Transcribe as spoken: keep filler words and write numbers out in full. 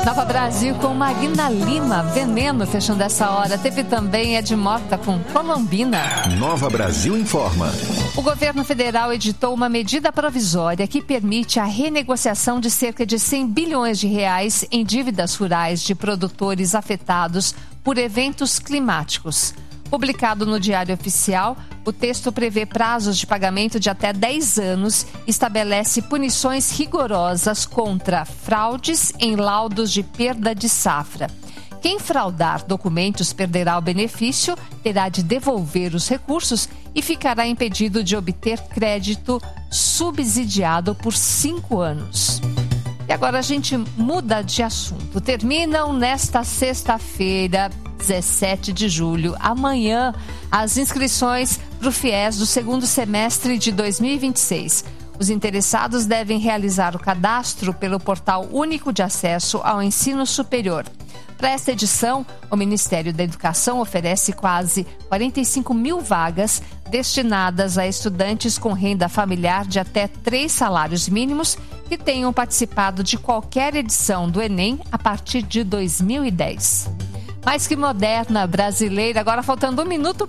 Nova Brasil com Marina Lima, Veneno, fechando essa hora. Teve também Ed Mota com Colombina. Nova Brasil informa. O governo federal editou uma medida provisória que permite a renegociação de cerca de cem bilhões de reais em dívidas rurais de produtores afetados por eventos climáticos. Publicado no Diário Oficial, o texto prevê prazos de pagamento de até dez anos e estabelece punições rigorosas contra fraudes em laudos de perda de safra. Quem fraudar documentos perderá o benefício, terá de devolver os recursos e ficará impedido de obter crédito subsidiado por cinco anos. E agora a gente muda de assunto. Terminam nesta sexta-feira, dezessete de julho, amanhã, as inscrições para o FIES do segundo semestre de dois mil e vinte e seis. Os interessados devem realizar o cadastro pelo Portal Único de Acesso ao Ensino Superior. Para esta edição, o Ministério da Educação oferece quase quarenta e cinco mil vagas destinadas a estudantes com renda familiar de até três salários mínimos que tenham participado de qualquer edição do Enem a partir de dois mil e dez. Mais que moderna, brasileira, agora faltando um minuto